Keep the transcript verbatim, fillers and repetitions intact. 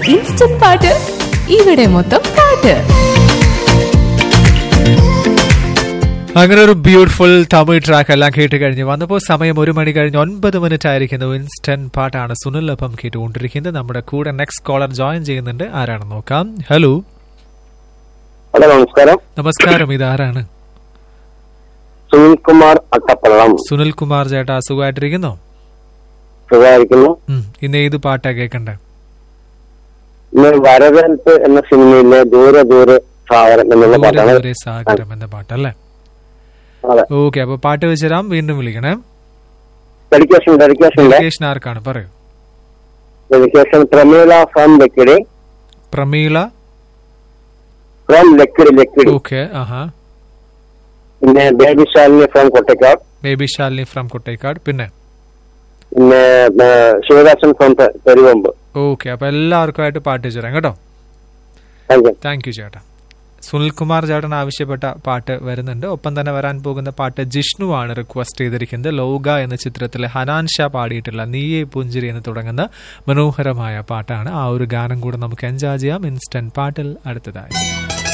Instant പാട്ട് ഇവിടെ മൊത്തം പാട്ട്. അങ്ങനെ ഒരു ബ്യൂട്ടിഫുൾ തമിഴ് ട്രാക്ക് എല്ലാം കേട്ട് കഴിഞ്ഞ് വന്നപ്പോൾ സമയം ഒരു മണി കഴിഞ്ഞ് ഒൻപത് മിനിറ്റ് ആയിരിക്കുന്നു. ഇൻസ്റ്റന്റ് പാട്ടാണ് സുനിലൊപ്പം കേട്ടുകൊണ്ടിരിക്കുന്നത്. നമ്മുടെ കൂടെ നെക്സ്റ്റ് കോളർ ജോയിൻ ചെയ്യുന്നുണ്ട്. ആരാണെന്ന് നോക്കാം. ഹലോ ഹലോ, നമസ്കാരം. നമസ്കാരം, ഇത് ആരാണ്? സുനിൽകുമാർ അട്ടപ്പള്ളം. സുനിൽകുമാർ ചേട്ടാ, സുഖമായിട്ടിരിക്കുന്നോ? സുഖമായിരിക്കുന്നു. ഇന്ന് ഏത് പാട്ടാ കേൾക്കണ്ടേ? ഇന്ന് വരവേൽപ്പ് എന്ന സിനിമയിലെ ദൂരെ ദൂരെ സാഗരം എന്നുള്ള പാട്ടാണ്. ദൂരെ സാഗരം എന്ന പാട്ടല്ലേ? ഓക്കെ, അപ്പൊ പാട്ട് വെച്ചുതരാം. വീണ്ടും വിളിക്കണേ. ഡെഡിക്കേഷൻ ഡെഡിക്കേഷൻ ഡെഡിക്കേഷൻ ആർക്കാണ്? പറയൂ. Dedication Prameela from Lakkidi. Prameela from Lakkidi Lakkidi okay. ആഹാ. പിന്നെ baby Shalini from Kottekkad. Baby Shalini from Kottekkad. പിന്നെ പിന്നെ ശിവദാസൻ ഫ്രം പെരുവമ്പ്. ഓക്കെ, അപ്പൊ എല്ലാവർക്കും ആയിട്ട് പാട്ട് വെച്ചുതരാം കേട്ടോ. താങ്ക് യു ചേട്ടാ. സുനിൽകുമാർ ചേട്ടൻ ആവശ്യപ്പെട്ട പാട്ട് വരുന്നുണ്ട്. ഒപ്പം തന്നെ വരാൻ പോകുന്ന പാട്ട് ജിഷ്ണു ആണ് റിക്വസ്റ്റ് ചെയ്തിരിക്കുന്നത്. ലോക എന്ന ചിത്രത്തിലെ ഹനാൻ ഷാ പാടിയിട്ടുള്ള നീയെ പുഞ്ചിരി എന്ന് തുടങ്ങുന്ന മനോഹരമായ പാട്ടാണ്. ആ ഒരു ഗാനം കൂടെ നമുക്ക് എൻജോയ് ചെയ്യാം ഇൻസ്റ്റന്റ് പാട്ടിൽ അടുത്തതായി.